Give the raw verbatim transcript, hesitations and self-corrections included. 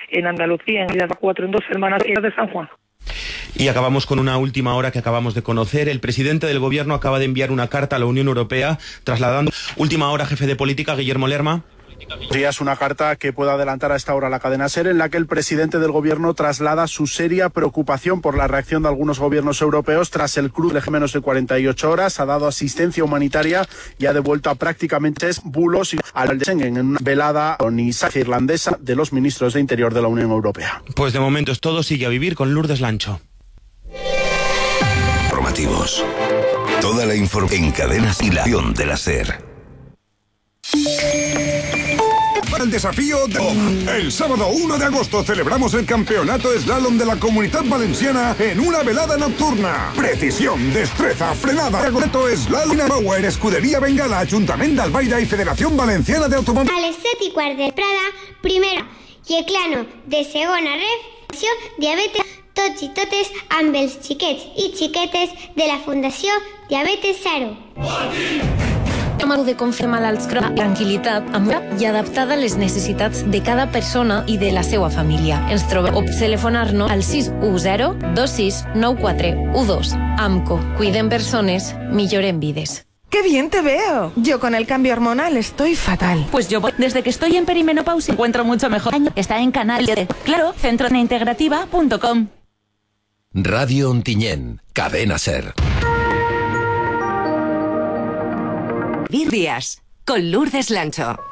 en Andalucía, en las cuatro en dos hermanas de San Juan. Y acabamos con una última hora que acabamos de conocer. El presidente del Gobierno acaba de enviar una carta a la Unión Europea trasladando... Última hora, jefe de política, Guillermo Lerma. Sí, es una carta que puede adelantar a esta hora la cadena SER, en la que el presidente del Gobierno traslada su seria preocupación por la reacción de algunos gobiernos europeos tras el cruce de menos de cuarenta y ocho horas. Ha dado asistencia humanitaria y ha devuelto a prácticamente bulos al Schengen en una velada onisaje irlandesa de los ministros de Interior de la Unión Europea. Pues de momento es todo. Sigue a vivir con Lourdes Lancho. Informativos. Toda la información en cadenas y la acción de la SER. El desafío de... El sábado uno de agosto celebramos el campeonato slalom de la Comunitat Valenciana en una velada nocturna. Precisión, destreza, frenada. Reto Slalom Power, Escudería Bengala, Ayuntamiento d'Albaida y Federación Valenciana de Automóviles. A les set i quart del Prada, primera Yeclano de segona ref, diabetes, tots i totes amb els xiquets i xiquetes de la Fundació Diabetes Zero. Amado de confirmar malalts crònics, tranquil·litat, amor i adaptada a les necessitats de cada persona i de la seva família. Ens trobem o telefonar-nos al sis u zero dos sis nou quatre u dos. AMCO. Cuiden persones, milloren vides. ¡Qué bien te veo! Yo con el cambio hormonal estoy fatal. Pues yo voy. Desde que estoy en perimenopausia encuentro mucho mejor. Está en Canal de Claro, centro integrativa punto com. Radio Ontinyent, Cadena SER. Días con Lourdes Lancho.